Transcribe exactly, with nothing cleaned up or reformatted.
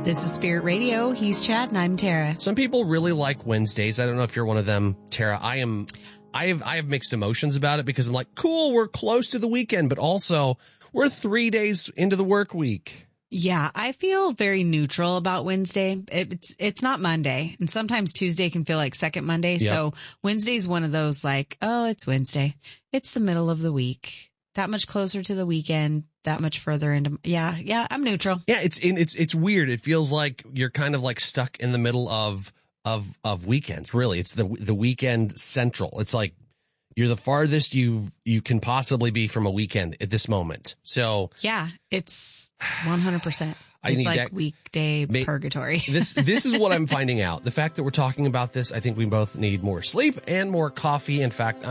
This is Spirit Radio. He's Chad and I'm Tara. Some people really like Wednesdays. I don't know if you're one of them, Tara. I am. I have I have mixed emotions about it because I'm like, cool, we're close to the weekend, but also we're three days into the work week. Yeah, I feel very neutral about Wednesday. It, it's it's not Monday, and sometimes Tuesday can feel like second Monday. Yep. So Wednesday's one of those like, oh, it's Wednesday. It's the middle of the week. That much closer to the weekend. That much further into. Yeah, yeah, I'm neutral. Yeah, it's it's it's weird. It feels like you're kind of like stuck in the middle of of of weekends. Really, it's the the weekend central. It's like you're the farthest you you can possibly be from a weekend at this moment. So yeah, it's one hundred percent. I It's need like that, weekday may, purgatory. this this is what I'm finding out. The fact that we're talking about this, I think we both need more sleep and more coffee. In fact,